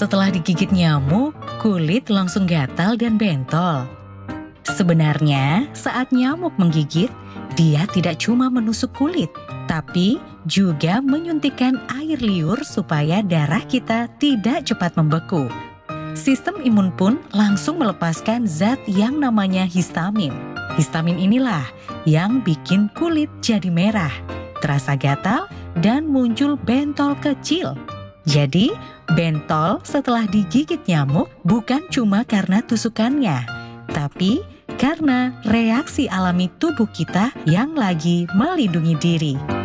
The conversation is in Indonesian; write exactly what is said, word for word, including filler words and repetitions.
setelah digigit nyamuk, kulit langsung gatal dan bentol? Sebenarnya, saat nyamuk menggigit, dia tidak cuma menusuk kulit, tapi juga menyuntikkan air liur supaya darah kita tidak cepat membeku. Sistem imun pun langsung melepaskan zat yang namanya histamin. Histamin inilah yang bikin kulit jadi merah, terasa gatal, dan muncul bentol kecil. Jadi, bentol setelah digigit nyamuk bukan cuma karena tusukannya, tapi karena reaksi alami tubuh kita yang lagi melindungi diri.